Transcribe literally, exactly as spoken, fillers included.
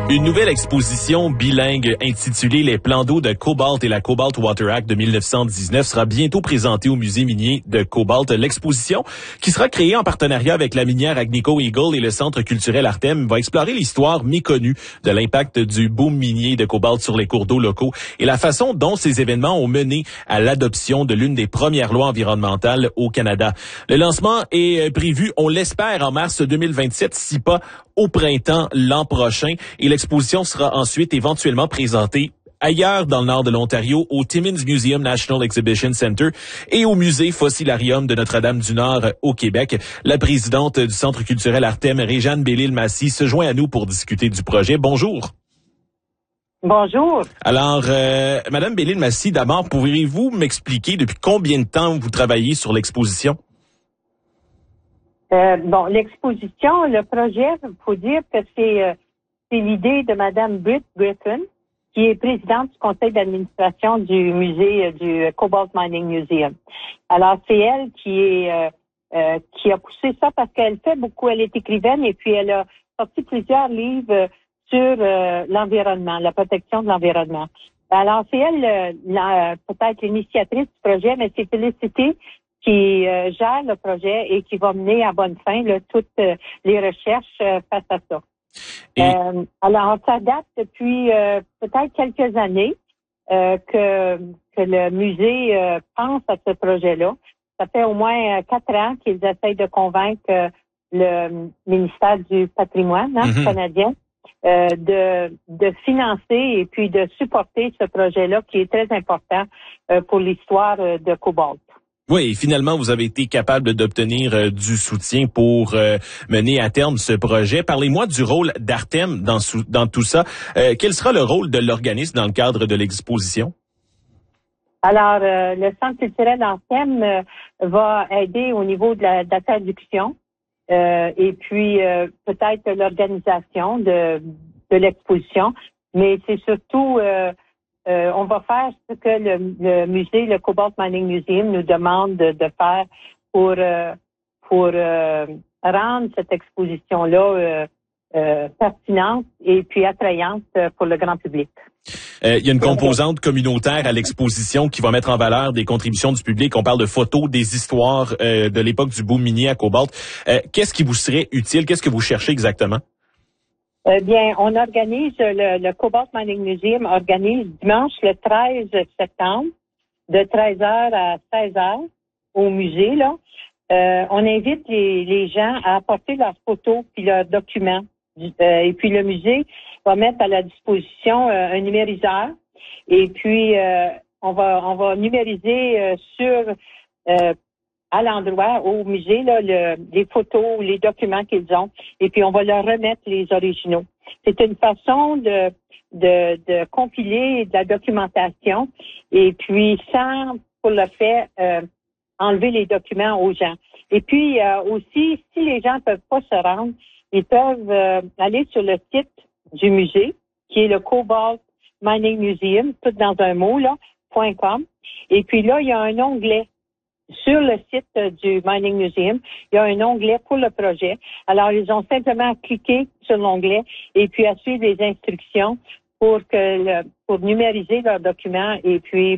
Une nouvelle exposition bilingue intitulée Les plans d'eau de Cobalt et la Cobalt Water Act de mille neuf cent dix-neuf sera bientôt présentée au musée minier de Cobalt. L'exposition, qui sera créée en partenariat avec la minière Agnico Eagle et le centre culturel Artem, va explorer l'histoire méconnue de l'impact du boom minier de Cobalt sur les cours d'eau locaux et la façon dont ces événements ont mené à l'adoption de l'une des premières lois environnementales au Canada. Le lancement est prévu, on l'espère, en mars deux mille vingt-sept, si pas au printemps l'an prochain, et l'exposition sera ensuite éventuellement présentée ailleurs dans le nord de l'Ontario, au Timmins Museum National Exhibition Centre et au musée Fossilarium de Notre-Dame-du-Nord au Québec. La présidente du Centre culturel Artem, Réjeanne Bellil-Massy, se joint à nous pour discuter du projet. Bonjour. Bonjour. Alors, euh, Madame Bellil-Massy, d'abord, pourriez-vous m'expliquer depuis combien de temps vous travaillez sur l'exposition? Euh, bon, l'exposition, le projet, il faut dire que c'est, euh, c'est l'idée de Madame Britt Griffin, qui est présidente du conseil d'administration du musée euh, du Cobalt Mining Museum. Alors, c'est elle qui est euh, euh, qui a poussé ça parce qu'elle fait beaucoup, elle est écrivaine et puis elle a sorti plusieurs livres sur euh, l'environnement, la protection de l'environnement. Alors, c'est elle, euh, la, peut-être l'initiatrice du projet, mais c'est Félicité qui euh, gère le projet et qui va mener à bonne fin là, toutes euh, les recherches euh, face à ça. Et... Euh, alors, ça date depuis euh, peut-être quelques années euh, que, que le musée euh, pense à ce projet-là. Ça fait au moins euh, quatre ans qu'ils essayent de convaincre euh, le ministère du patrimoine hein, mm-hmm. canadien euh, de, de financer et puis de supporter ce projet-là qui est très important euh, pour l'histoire euh, de Cobalt. Oui, et finalement, vous avez été capable d'obtenir euh, du soutien pour euh, mener à terme ce projet. Parlez-moi du rôle d'Artem dans, dans tout ça. Euh, quel sera le rôle de l'organisme dans le cadre de l'exposition? Alors, euh, le Centre culturel Artem euh, va aider au niveau de la, de la traduction euh, et puis euh, peut-être l'organisation de, de l'exposition, mais c'est surtout... Euh, Euh, on va faire ce que le, le musée, le Cobalt Mining Museum, nous demande de, de faire pour euh, pour euh, rendre cette exposition-là euh, euh, pertinente et puis attrayante pour le grand public. Euh, il y a une composante communautaire à l'exposition qui va mettre en valeur des contributions du public. On parle de photos, des histoires euh, de l'époque du boom minier à Cobalt. Euh, qu'est-ce qui vous serait utile? Qu'est-ce que vous cherchez exactement? Eh bien, on organise, le, le Cobalt Mining Museum organise dimanche le treize septembre de treize heures à seize heures au musée, là. Euh, on invite les, les gens à apporter leurs photos puis leurs documents. Euh, et puis le musée va mettre à la disposition euh, un numériseur. Et puis euh, on va on va numériser euh, sur euh, à l'endroit, au musée, là, le, les photos, les documents qu'ils ont, et puis on va leur remettre les originaux. C'est une façon de, de, de compiler de la documentation, et puis sans, pour le fait, euh, enlever les documents aux gens. Et puis euh, aussi, si les gens ne peuvent pas se rendre, ils peuvent euh, aller sur le site du musée, qui est le Cobalt Mining Museum, tout dans un mot, là, .com. Et puis là, il y a un onglet. Sur le site du Mining Museum, il y a un onglet pour le projet. Alors, ils ont simplement cliqué sur l'onglet et puis à suivre les instructions pour que le, pour numériser leurs documents et puis